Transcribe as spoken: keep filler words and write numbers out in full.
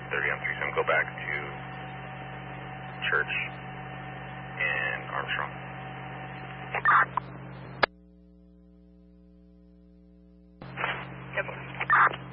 thirty on three seven, go back to church.